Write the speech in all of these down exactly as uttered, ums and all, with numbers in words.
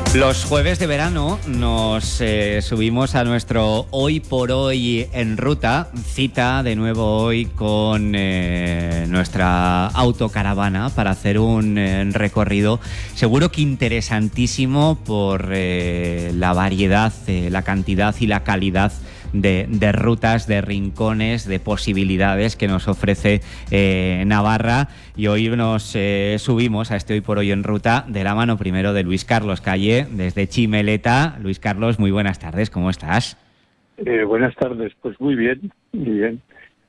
Los jueves de verano nos eh, subimos a nuestro Hoy por Hoy en Ruta, cita de nuevo hoy con eh, nuestra autocaravana para hacer un eh, recorrido seguro que interesantísimo por eh, la variedad, eh, la cantidad y la calidad De, de rutas, de rincones, de posibilidades que nos ofrece eh, Navarra, y hoy nos eh, subimos a este Hoy por Hoy en Ruta de la mano primero de Luis Carlos Calle desde Chimeleta. Luis Carlos, muy buenas tardes, ¿cómo estás? Eh, buenas tardes, pues muy bien, muy bien.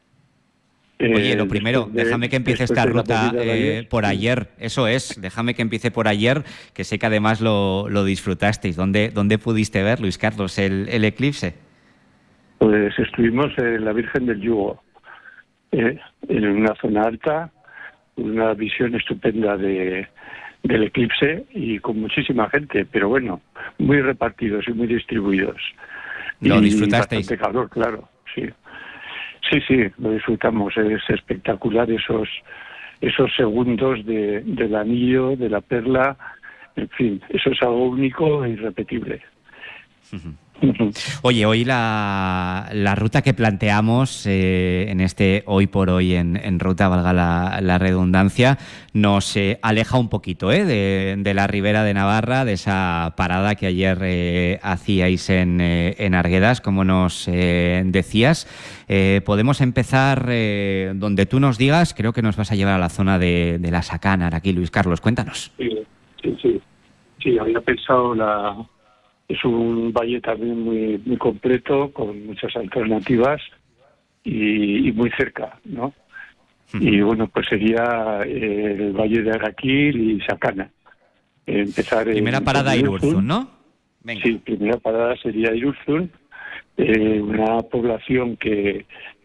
Eh, Oye, lo primero, de, déjame que empiece esta ruta de eh, por ayer, eso es, déjame que empiece por ayer, que sé que además lo, lo disfrutasteis. ¿Dónde, dónde pudiste ver, Luis Carlos, el, el eclipse? Pues estuvimos en la Virgen del Yugo, eh, en una zona alta, una visión estupenda de, del eclipse y con muchísima gente, pero bueno, muy repartidos y muy distribuidos. ¿Lo y disfrutasteis? Bastante calor, claro, sí. Sí, sí, lo disfrutamos, es espectacular esos, esos segundos de, del anillo, de la perla, en fin, eso es algo único e irrepetible. Uh-huh. Oye, hoy la, la ruta que planteamos eh, en este Hoy por Hoy en, en Ruta, valga la, la redundancia, nos eh, aleja un poquito eh, de, de la Ribera de Navarra, de esa parada que ayer eh, hacíais en, eh, en Arguedas, como nos eh, decías. Eh, podemos empezar eh, donde tú nos digas. Creo que nos vas a llevar a la zona de, de la Sacánar, aquí, Luis Carlos, cuéntanos. Sí, sí, sí, sí, había pensado la... Es un valle también muy muy completo, con muchas alternativas y, y muy cerca, ¿no? Uh-huh. Y bueno, pues sería eh, el valle de Araquil y Sacana. Empezar primera en, parada en Irurzun, ¿no? Venga. Sí, primera parada sería Irurzun, eh, una población que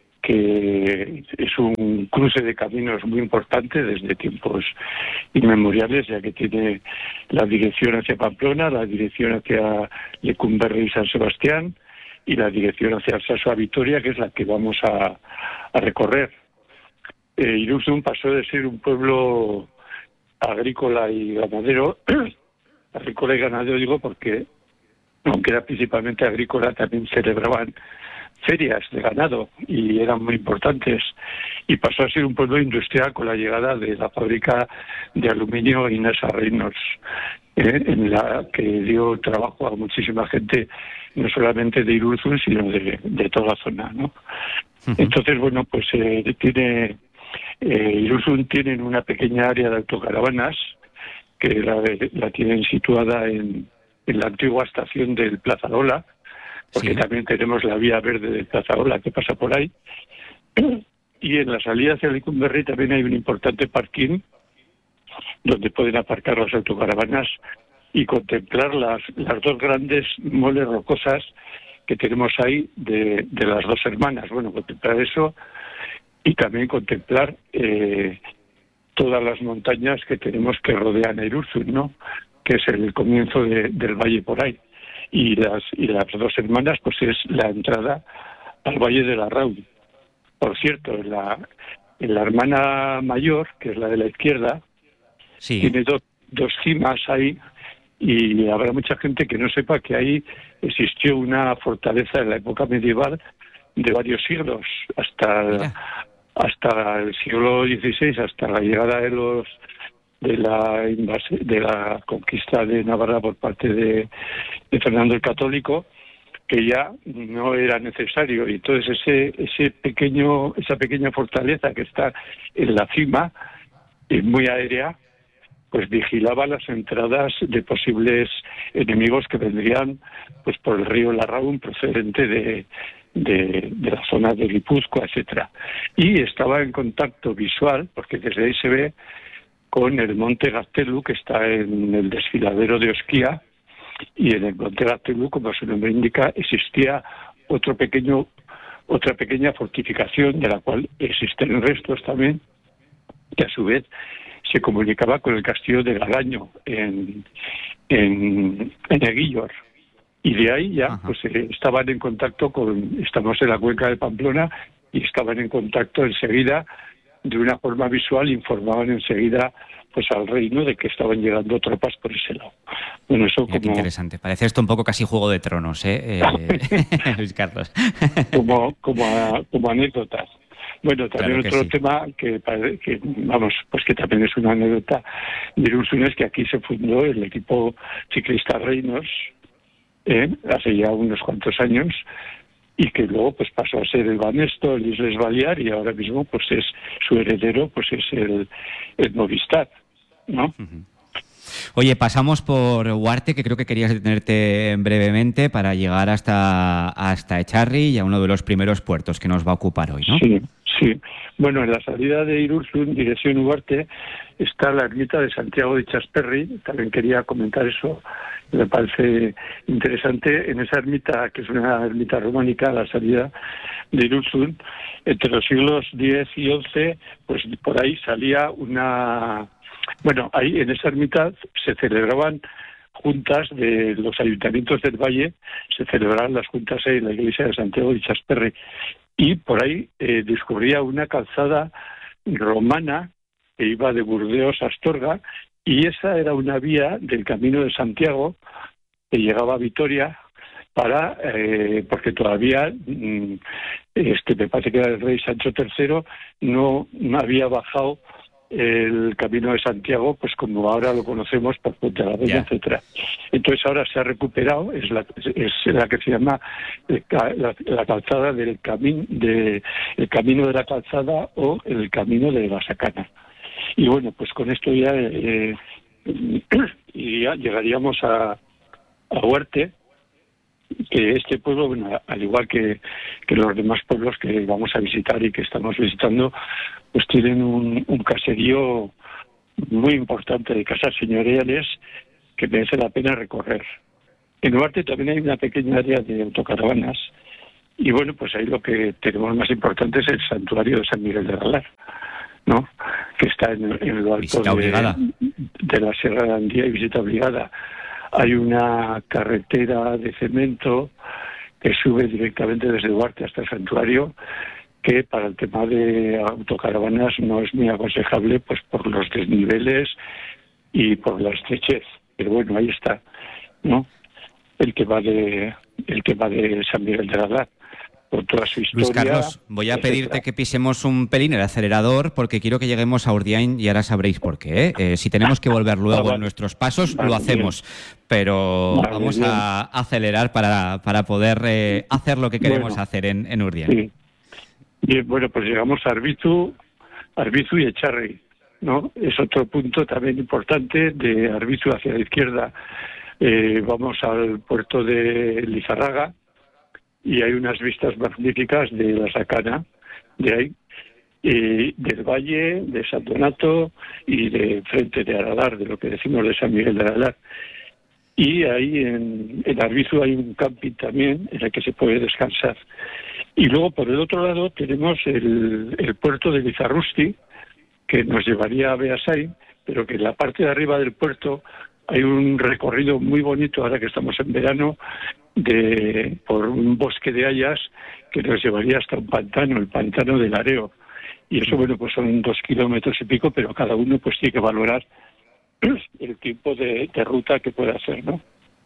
que es un cruce de caminos muy importante desde tiempos inmemoriales, ya que tiene la dirección hacia Pamplona, la dirección hacia Lecumberri y San Sebastián y la dirección hacia Alsasua-Vitoria, que es la que vamos a, a recorrer. Eh, Irurzun pasó de ser un pueblo agrícola y ganadero, agrícola y ganadero digo porque, aunque era principalmente agrícola, también celebraban ferias de ganado y eran muy importantes, y pasó a ser un pueblo industrial con la llegada de la fábrica de aluminio Inesa Reynolds, eh, en la que dio trabajo a muchísima gente, no solamente de Irurzun sino de, de toda la zona, ¿no? Uh-huh. Entonces, bueno, pues eh, tiene eh, Irurzun tienen una pequeña área de autocaravanas que la, la tienen situada en, en la antigua estación del Plaza Ola, porque sí, también tenemos la vía verde del Plaza Ola que pasa por ahí. Y en la salida hacia Lecumberri también hay un importante parking donde pueden aparcar las autocaravanas y contemplar las, las dos grandes moles rocosas que tenemos ahí de, de las dos hermanas. Bueno, contemplar eso y también contemplar eh, todas las montañas que tenemos que rodean a Irurzun, ¿no? Que es el comienzo de, del valle por ahí. Y las y las dos hermanas, pues es la entrada al Valle de la Raun. Por cierto, en la, en la hermana mayor, que es la de la izquierda, sí, tiene do, dos cimas ahí, y habrá mucha gente que no sepa que ahí existió una fortaleza en la época medieval de varios siglos, hasta, hasta el siglo dieciséis, hasta la llegada de los de la invasi- de la conquista de Navarra por parte de, de Fernando el Católico, que ya no era necesario, y entonces ese ese pequeño esa pequeña fortaleza que está en la cima, es muy aérea, pues vigilaba las entradas de posibles enemigos que vendrían pues por el río Larraún, procedente de de, de la zona de Guipúzcoa, etcétera. Y estaba en contacto visual, porque desde ahí se ve, con el monte Gaztelu, que está en el desfiladero de Osquía, y en el monte Gaztelu, como su nombre indica, existía otro pequeño, otra pequeña fortificación, de la cual existen restos también, que a su vez se comunicaba con el castillo de Galaño, en, en, en Eguillor. Y de ahí ya, pues eh, estaban en contacto con, estamos en la cuenca de Pamplona, y estaban en contacto enseguida, de una forma visual, informaban enseguida pues al reino de que estaban llegando tropas por ese lado. Bueno, eso Mira, como... qué interesante. Parece esto un poco casi Juego de Tronos, ¿eh? eh Luis Carlos. como, como, a, como anécdotas. Bueno, también Claro que otro sí. tema que, que, vamos, pues que también es una anécdota de Irurzun es que aquí se fundó el equipo ciclista Reinos, ¿eh? hace ya unos cuantos años, y que luego pues pasó a ser el Banesto, el Isles Balear, y ahora mismo pues es su heredero, pues es el, el Movistar, ¿no? Uh-huh. Oye, pasamos por Huarte, que creo que querías detenerte brevemente para llegar hasta, hasta Echarri y a uno de los primeros puertos que nos va a ocupar hoy, ¿no? Sí, sí. Bueno, en la salida de Irurzun, dirección Huarte, está la ermita de Santiago de Chasperri. También quería comentar eso, me parece interesante. En esa ermita, que es una ermita románica, a la salida de Irurzun, entre los siglos diez y once, pues por ahí salía una... Bueno, ahí en esa ermita se celebraban juntas de los ayuntamientos del Valle, se celebraban las juntas ahí en la iglesia de Santiago de Chasperri, y por ahí eh, descubría una calzada romana que iba de Burdeos a Astorga, y esa era una vía del Camino de Santiago que llegaba a Vitoria para, eh, porque todavía, este me parece que era el rey Sancho tercero, no, no había bajado el Camino de Santiago, pues como ahora lo conocemos por Puente de la Reina, yeah. etcétera. Entonces ahora se ha recuperado, es la, es la que se llama la, la calzada del camino de el camino de la calzada o el camino de la Sacana. Y bueno, pues con esto ya, eh, y ya llegaríamos a, a Huarte, que este pueblo, bueno, al igual que, que los demás pueblos que vamos a visitar y que estamos visitando, pues tienen un, un caserío muy importante de casas señoriales que merece la pena recorrer. En Huarte también hay una pequeña área de autocaravanas y bueno, pues ahí lo que tenemos más importante es el santuario de San Miguel de Galar, ¿no? Que está en, en lo alto de, de la Sierra de Andía y visita obligada. Hay una carretera de cemento que sube directamente desde Huarte hasta el santuario, que para el tema de autocaravanas no es muy aconsejable, pues por los desniveles y por la estrechez. Pero bueno, ahí está, ¿no? El que va de el que va de San Miguel de Galar, por toda su historia. Luis Carlos, voy a etcétera. pedirte que pisemos un pelín el acelerador porque quiero que lleguemos a Urdiain y ahora sabréis por qué. ¿eh? Eh, si tenemos que volver luego ah, vale. en nuestros pasos, vale, lo hacemos. Bien. Pero vale, vamos bien. a acelerar para, para poder eh, hacer lo que queremos bueno, hacer en, en Urdiain. Sí. Bien, bueno, pues llegamos a Arbizu, Arbizu y Echarri, ¿no? Es otro punto también importante. De Arbizu hacia la izquierda eh, vamos al puerto de Lizarraga y hay unas vistas magníficas de la Sacana, de ahí, y del Valle, de San Donato y de frente de Aralar, de lo que decimos de San Miguel de Aralar. Y ahí en, en Arbizu hay un camping también en el que se puede descansar. Y luego por el otro lado tenemos el, el puerto de Lizarrusti, que nos llevaría a Beasain, pero que en la parte de arriba del puerto hay un recorrido muy bonito, ahora que estamos en verano, de por un bosque de hayas que nos llevaría hasta un pantano, el pantano del Areo. Y eso, bueno, pues son dos kilómetros y pico, pero cada uno pues tiene que valorar el tipo de, de ruta que puede hacer, ¿no?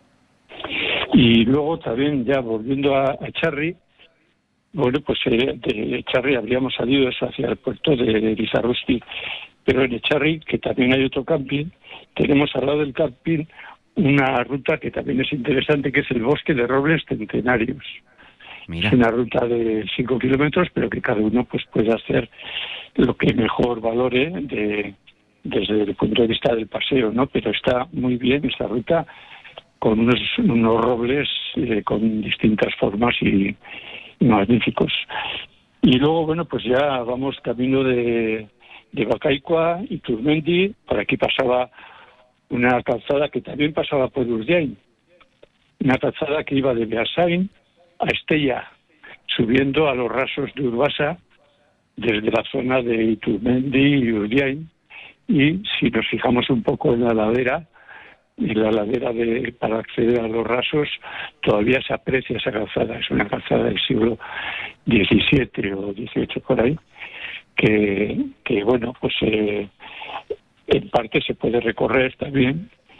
Y luego también, ya volviendo a, a Echarri, bueno, pues eh, de Echarri habríamos salido eso hacia el puerto de Lizarrusti, pero en Echarri, que también hay otro camping, tenemos al lado del camping una ruta que también es interesante, que es el bosque de robles centenarios. Mira. Es una ruta de cinco kilómetros, pero que cada uno pues puede hacer lo que mejor valore de, desde el punto de vista del paseo, ¿no? Pero está muy bien esta ruta, con unos, unos robles eh, con distintas formas y magníficos. Y luego, bueno, pues ya vamos camino de, de Bacaicua y Turmendi. Por aquí pasaba una calzada que también pasaba por Urdiain, una calzada que iba de Beasain a Estella, subiendo a los rasos de Urbasa desde la zona de Iturmendi y Urdiain. Y si nos fijamos un poco en la ladera, en la ladera de, para acceder a los rasos, todavía se aprecia esa calzada. Es una calzada del siglo diecisiete o dieciocho por ahí, que, que bueno, pues eh, en parte se puede recorrer también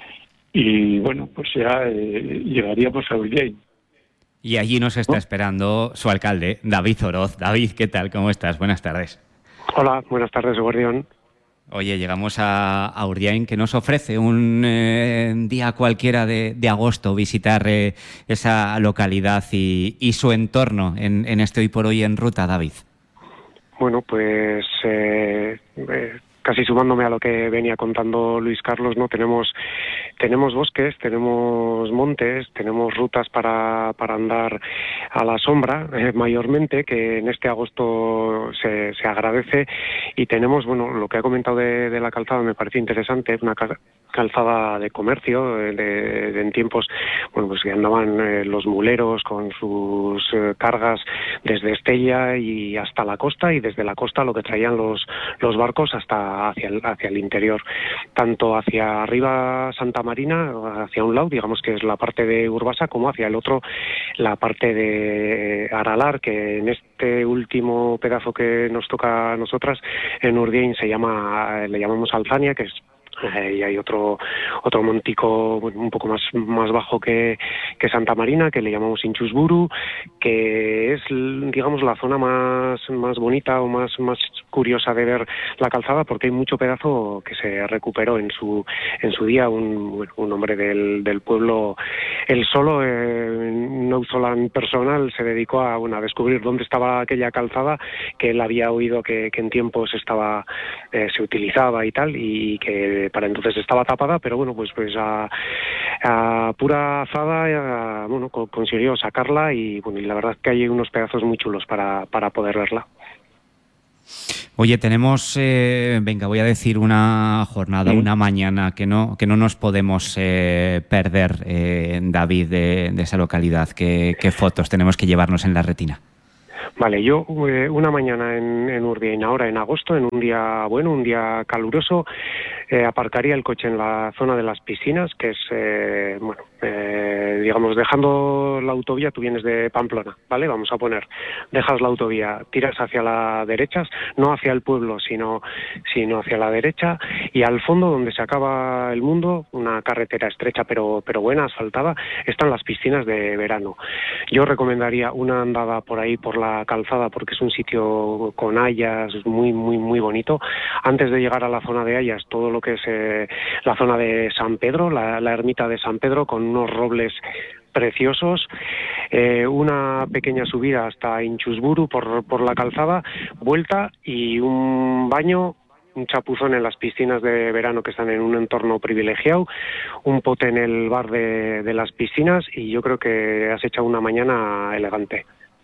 y bueno, pues ya eh, llegaríamos a Urdiain. Y allí nos está ¿No? esperando su alcalde, David Oroz. David, ¿qué tal? ¿Cómo estás? Buenas tardes. Hola, buenas tardes, Guardián. Oye, llegamos a, a Urdiain, que nos ofrece un eh, día cualquiera de, de agosto visitar eh, esa localidad y, y su entorno en, en este Hoy por Hoy en Ruta, David. Bueno, pues eh, eh, casi sumándome a lo que venía contando Luis Carlos, ¿no? Tenemos tenemos bosques, tenemos montes, tenemos rutas para, para andar a la sombra, eh, mayormente, que en este agosto se, se agradece, y tenemos, bueno, lo que ha comentado de, de la calzada me parece interesante, una calzada de comercio, de, de, en tiempos, bueno, pues que andaban eh, los muleros con sus eh, cargas desde Estella y hasta la costa, y desde la costa lo que traían los, los barcos hasta hacia el, hacia el interior, tanto hacia arriba Santa Marina, hacia un lado, digamos que es la parte de Urbasa, como hacia el otro, la parte de Aralar, que en este último pedazo que nos toca a nosotras, en Urdiain, se llama, le llamamos Alzania, que es Eh, y hay otro otro montico un poco más más bajo que, que Santa Marina, que le llamamos Inchusburu, que es, digamos, la zona más más bonita o más más curiosa de ver la calzada, porque hay mucho pedazo que se recuperó en su en su día. Un, un hombre del, del pueblo, él solo, eh, un auzolan personal, se dedicó a, bueno, a descubrir dónde estaba aquella calzada, que él había oído que, que en tiempos estaba eh, se utilizaba y tal, y que para entonces estaba tapada, pero bueno, pues pues a, a pura azada, a, bueno, co consiguió sacarla, y bueno, y la verdad es que hay unos pedazos muy chulos para, para poder verla. Oye, tenemos, eh, venga, voy a decir una jornada, una mañana que no, que no nos podemos eh, perder, eh, David, de, de esa localidad. ¿Qué, qué fotos tenemos que llevarnos en la retina? Vale, yo eh, una mañana en, en Urdiain, ahora en agosto, en un día bueno, un día caluroso, eh, aparcaría el coche en la zona de las piscinas, que es, eh, bueno, eh, digamos, dejando la autovía, tú vienes de Pamplona, ¿vale? Vamos a poner, dejas la autovía, tiras hacia la derecha, no hacia el pueblo, sino, sino hacia la derecha, y al fondo, donde se acaba el mundo, una carretera estrecha pero, pero buena, asfaltada, están las piscinas de verano. Yo recomendaría una andada por ahí, por la calzada, porque es un sitio con hayas muy muy muy bonito. Antes de llegar a la zona de hayas, todo lo que es eh, la zona de San Pedro, la, la ermita de San Pedro, con unos robles preciosos, eh, una pequeña subida hasta Inchusburu por, por la calzada, vuelta y un baño, un chapuzón en las piscinas de verano, que están en un entorno privilegiado, un pote en el bar de, de las piscinas, y yo creo que has echado una mañana elegante.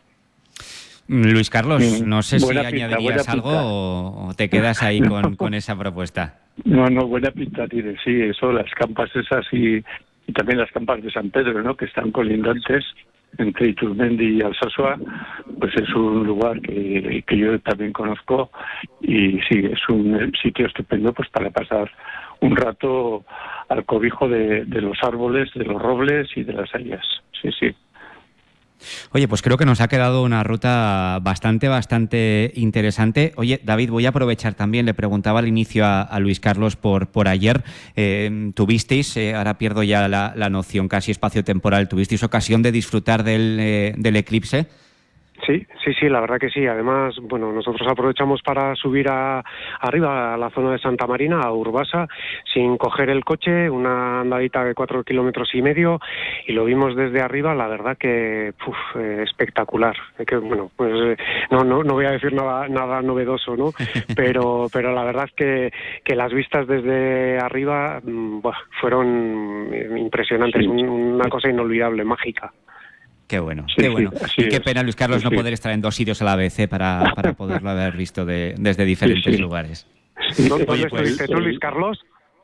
Luis Carlos, no sé buena si pinta, añadirías algo o, o te quedas ahí con, con esa propuesta. No, no, buena pinta tiene, sí, eso, las campas esas y, y también las campas de San Pedro, ¿no?, que están colindantes entre Iturmendi y Alsasua, pues es un lugar que, que yo también conozco, y sí, es un sitio estupendo pues para pasar un rato al cobijo de, de los árboles, de los robles y de las hayas. Sí, sí. Oye, pues creo que nos ha quedado una ruta bastante, bastante interesante. Oye, David, voy a aprovechar también, le preguntaba al inicio a, a Luis Carlos por, por ayer, eh, tuvisteis, eh, ahora pierdo ya la, la noción casi espacio-temporal, ¿tuvisteis ocasión de disfrutar del, eh, del eclipse? Sí, sí, sí, la verdad que sí. Además, bueno, nosotros aprovechamos para subir a, arriba a la zona de Santa Marina, a Urbasa, sin coger el coche, una andadita de cuatro kilómetros y medio, y lo vimos desde arriba. La verdad que uf, eh, espectacular. Que, bueno, pues eh, no, no, no voy a decir nada, nada novedoso, ¿no? Pero, pero la verdad es que, que las vistas desde arriba mmm, buah, fueron impresionantes, Sí. un, una cosa inolvidable, mágica. Qué bueno, Sí, qué bueno. sí, y qué es. pena, Luis Carlos, Sí, no sí. poder estar en dos sitios a la vez, ¿eh? para, para poderlo haber visto de, desde diferentes Sí, sí. lugares. Sí, ¿Dónde Oye, pues, estuviste tú, Luis Carlos?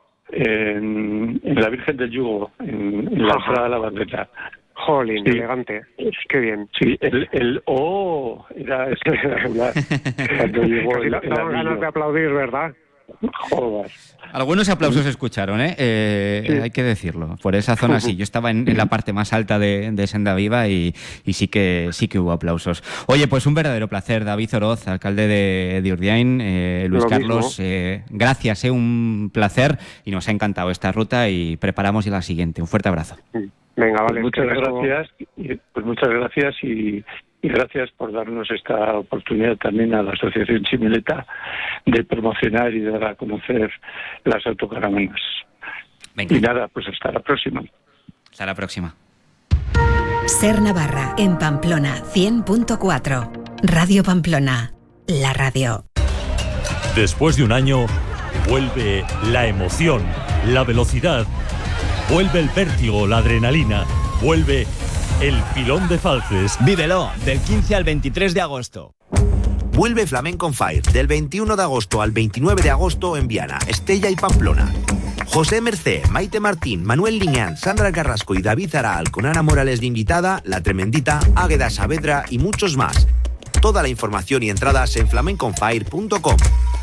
En, en la Virgen del Yugo, en, en la Ajá. entrada de la Bandeta. Jolín, Sí. elegante. Qué bien. Sí, el, el oh era espectacular. Cuando llegó Casi el, da- el daban ganas anillo. de aplaudir, ¿verdad? Joder. Algunos aplausos se escucharon, ¿eh? eh sí. Hay que decirlo. Por esa zona sí. Yo estaba en, en la parte más alta de, de Senda Viva y, y sí que sí que hubo aplausos. Oye, pues un verdadero placer, David Oroz, alcalde de, de Urdiain. Eh, Luis Lo Carlos, eh, gracias, eh, un placer y nos ha encantado esta ruta y preparamos ya la siguiente. Un fuerte abrazo. Venga, vale. Pues muchas gracias. Pues muchas gracias y... Y gracias por darnos esta oportunidad también a la Asociación Chimileta de promocionar y de dar a conocer las autocaravanas. Venga. Y nada, pues hasta la próxima. Hasta la próxima. Ser Navarra, en Pamplona, cien punto cuatro. Radio Pamplona, la radio. Después de un año, vuelve la emoción, la velocidad, vuelve el vértigo, la adrenalina, vuelve... El Pilón de Falces. Vívelo del quince al veintitrés de agosto. Vuelve Flamenco on Fire del veintiuno de agosto al veintinueve de agosto en Viana, Estella y Pamplona. José Mercé, Maite Martín, Manuel Liñán, Sandra Carrasco y David Aral con Ana Morales de invitada, La Tremendita, Águeda Saavedra y muchos más. Toda la información y entradas en flamenco on fire punto com.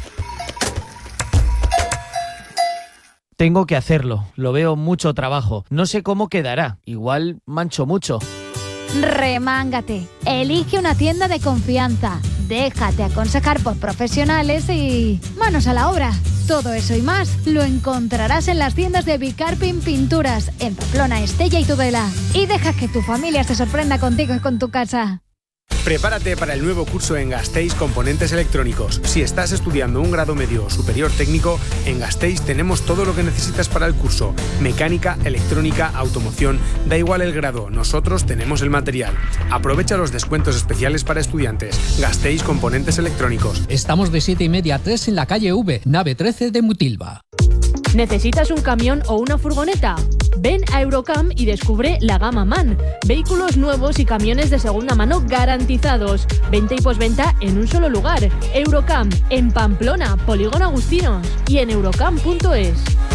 Tengo que hacerlo, lo veo mucho trabajo. No sé cómo quedará, igual mancho mucho. Remángate, elige una tienda de confianza, déjate aconsejar por profesionales y... manos a la obra. Todo eso y más lo encontrarás en las tiendas de Bicarpin Pinturas, en Pamplona, Estella y Tudela. Y deja que tu familia se sorprenda contigo y con tu casa. Prepárate para el nuevo curso en Gasteiz Componentes Electrónicos. Si estás estudiando un grado medio o superior técnico, en Gasteiz tenemos todo lo que necesitas para el curso. Mecánica, electrónica, automoción, da igual el grado, nosotros tenemos el material. Aprovecha los descuentos especiales para estudiantes. Gasteiz Componentes Electrónicos. Estamos de siete y media a tres en la calle V, nave trece de Mutilva. ¿Necesitas un camión o una furgoneta? Ven a Eurocam y descubre la gama MAN. Vehículos nuevos y camiones de segunda mano garantizados. Venta y posventa en un solo lugar. Eurocam, en Pamplona, Polígono Agustinos y en eurocam punto es.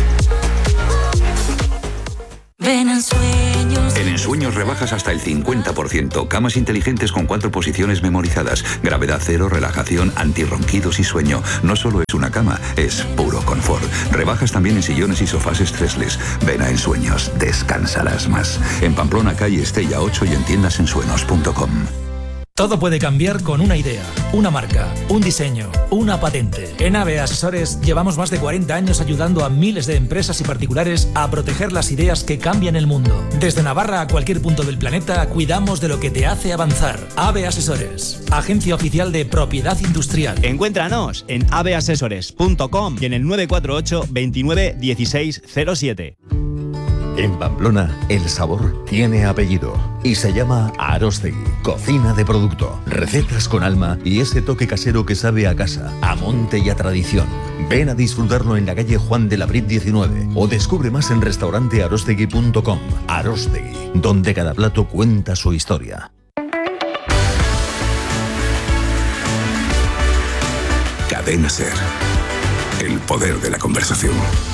Ven en Sueños. En Ensueños rebajas hasta el cincuenta por ciento. Camas inteligentes con cuatro posiciones memorizadas. Gravedad cero, relajación, antirronquidos y sueño. No solo es una cama, es puro confort. Rebajas también en sillones y sofás estresles. Ven a Ensueños, descansarás más. En Pamplona, calle Estella ocho y en tiendas ensueños punto com. Todo puede cambiar con una idea, una marca, un diseño, una patente. En A B E Asesores llevamos más de cuarenta años ayudando a miles de empresas y particulares a proteger las ideas que cambian el mundo. Desde Navarra a cualquier punto del planeta, cuidamos de lo que te hace avanzar. A B E Asesores, agencia oficial de propiedad industrial. Encuéntranos en a b asesores punto com y en el nueve cuatro ocho veintinueve dieciséis cero siete. En Pamplona, el sabor tiene apellido y se llama Arostegui. Cocina de producto, recetas con alma y ese toque casero que sabe a casa, a monte y a tradición. Ven a disfrutarlo en la calle Juan de la Brit diecinueve o descubre más en restaurante arostegui punto com. Arostegui, donde cada plato cuenta su historia. Cadena Ser. El poder de la conversación.